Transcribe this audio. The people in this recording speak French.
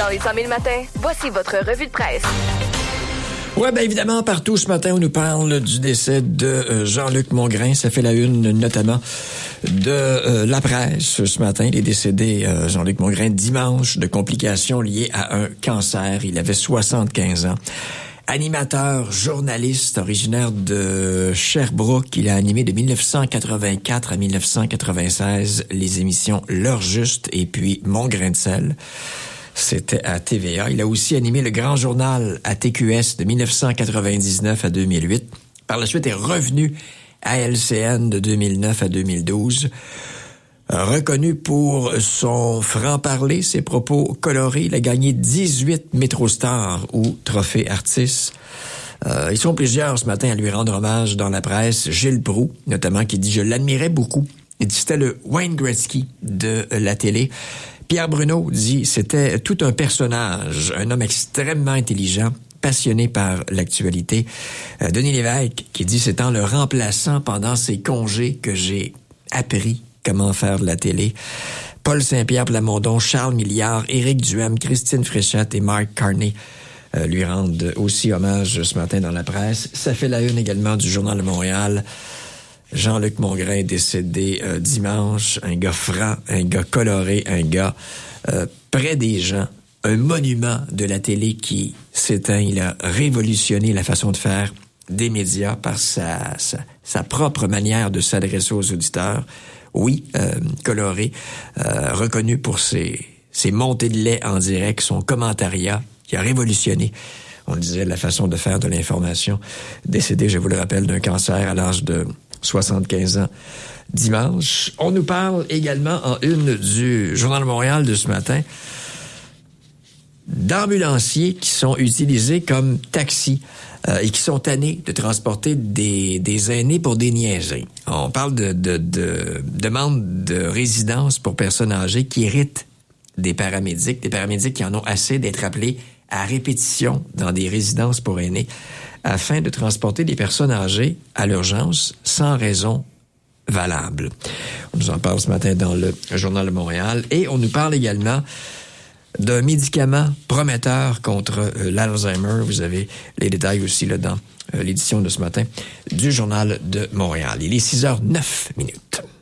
Dans les 100 000 matins, voici votre revue de presse. Ouais, bien évidemment, partout ce matin, on nous parle du décès de Jean-Luc Mongrain. Ça fait la une, notamment, de la presse ce matin. Il est décédé, Jean-Luc Mongrain, dimanche, de complications liées à un cancer. Il avait 75 ans. Animateur, journaliste, originaire de Sherbrooke. Il a animé de 1984 à 1996 les émissions L'heure juste et puis Mon grain de sel. C'était à TVA. Il a aussi animé le Grand Journal à TQS de 1999 à 2008. Par la suite, est revenu à LCN de 2009 à 2012. Reconnu pour son franc-parler, ses propos colorés, il a gagné 18 MétroStars ou Trophée Artistes. Ils sont plusieurs ce matin à lui rendre hommage dans la presse. Gilles Proulx, notamment, qui dit « Je l'admirais beaucoup ». Il dit « C'était le Wayne Gretzky de la télé ». Pierre Bruno dit « C'était tout un personnage, un homme extrêmement intelligent, passionné par l'actualité. » Denis Lévesque qui dit « C'est en le remplaçant pendant ses congés que j'ai appris comment faire de la télé. » Paul Saint-Pierre Plamondon, Charles Milliard, Éric Duhem, Christine Fréchette et Mark Carney lui rendent aussi hommage ce matin dans la presse. Ça fait la une également du Journal de Montréal. Jean-Luc Mongrain décédé dimanche, un gars franc, un gars coloré, un gars près des gens, un monument de la télé qui s'éteint. Il a révolutionné la façon de faire des médias par sa propre manière de s'adresser aux auditeurs. Oui, coloré, reconnu pour ses montées de lait en direct, son commentariat qui a révolutionné, on le disait, la façon de faire de l'information. Décédé, je vous le rappelle, d'un cancer à l'âge de 75 ans dimanche. On nous parle également en une du Journal de Montréal de ce matin d'ambulanciers qui sont utilisés comme taxis et qui sont tannés de transporter des aînés pour des niaiseries. On parle de demandes de résidence pour personnes âgées qui irritent des paramédics qui en ont assez d'être appelés à répétition dans des résidences pour aînés afin de transporter des personnes âgées à l'urgence sans raison valable. On nous en parle ce matin dans le Journal de Montréal et on nous parle également d'un médicament prometteur contre l'Alzheimer. Vous avez les détails aussi là dans l'édition de ce matin du Journal de Montréal. Il est 6h09.